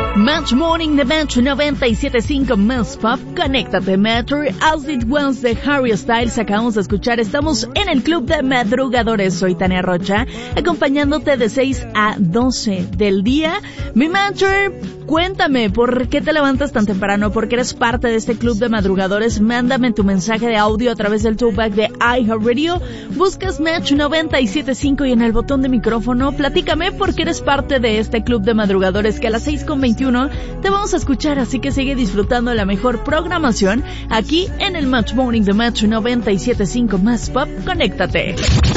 Match Morning de Metro 97.5 Más Pop. Conéctate, Metro. As It Was de Harry Styles acabamos de escuchar. Estamos en el Club de Madrugadores. Soy Tania Rocha, acompañándote de 6 a 12 del día. Mi Metro, cuéntame, ¿por qué te levantas tan temprano? ¿Por qué eres parte de este Club de Madrugadores? Mándame tu mensaje de audio a través del talkback de iHeartRadio. Buscas Metro 97.5 y en el botón de micrófono, platícame por qué eres parte de este Club de Madrugadores, que a las 6:21 te vamos a escuchar, así que sigue disfrutando la mejor programación aquí en el Match Morning de Metro 97.5 Más Pop. Conéctate.